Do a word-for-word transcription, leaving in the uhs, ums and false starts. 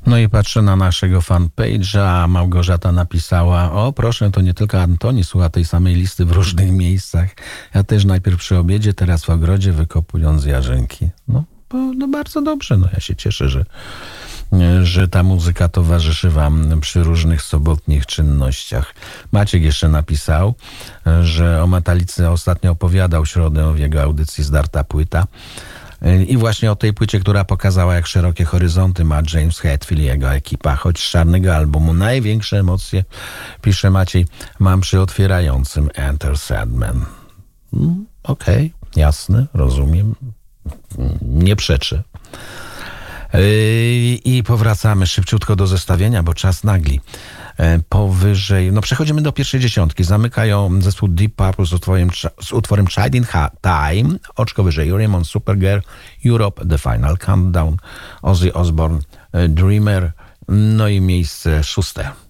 No i patrzę na naszego fanpage'a, Małgorzata napisała: o proszę, to nie tylko Antoni słucha tej samej listy w różnych miejscach. Ja też najpierw przy obiedzie, teraz w ogrodzie, wykopując jarzynki. No, bo, no bardzo dobrze, no ja się cieszę, że, że ta muzyka towarzyszy wam przy różnych sobotnich czynnościach. Maciek jeszcze napisał, że o Metalice ostatnio opowiadał w środę w jego audycji Zdarta Płyta. I właśnie o tej płycie, która pokazała, jak szerokie horyzonty ma James Hetfield i jego ekipa. Choć z czarnego albumu największe emocje, pisze Maciej, mam przy otwierającym Enter Sandman. Mm, Okej, okay, jasne, rozumiem. Nie przeczę. I powracamy szybciutko do zestawienia, bo czas nagli. Powyżej, no przechodzimy do pierwszej dziesiątki. Zamykają zespół Deep Purple z utworem, z utworem Child in Time. Oczko wyżej Raymond, Supergirl, Europe, The Final Countdown, Ozzy Osbourne, Dreamer. No i miejsce szóste.